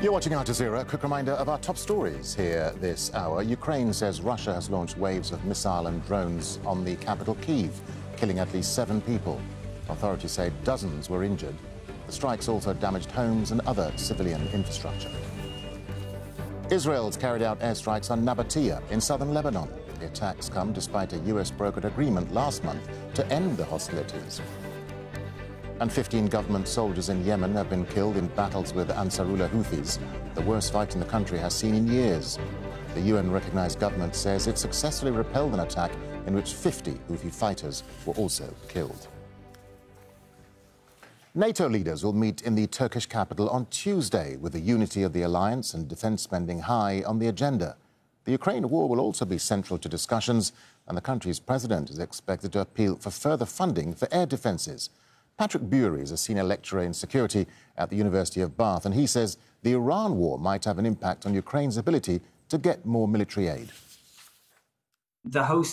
You're watching Al Jazeera. A quick reminder of our top stories here this hour. Ukraine says Russia has launched waves of missile and drones on the capital, Kyiv, killing at least 7 people. Authorities say dozens were injured. The strikes also damaged homes and other civilian infrastructure. Israel's carried out airstrikes on Nabatea in southern Lebanon. The attacks come despite a US-brokered agreement last month to end the hostilities. And 15 government soldiers in Yemen have been killed in battles with Ansarullah Houthis, the worst fight in the country has seen in years. The UN-recognized government says it successfully repelled an attack in which 50 Houthi fighters were also killed. NATO leaders will meet in the Turkish capital on Tuesday, with the unity of the alliance and defense spending high on the agenda. The Ukraine war will also be central to discussions, and the country's president is expected to appeal for further funding for air defences. Patrick Bury is a senior lecturer in security at the University of Bath, and he says the Iran war might have an impact on Ukraine's ability to get more military aid. The host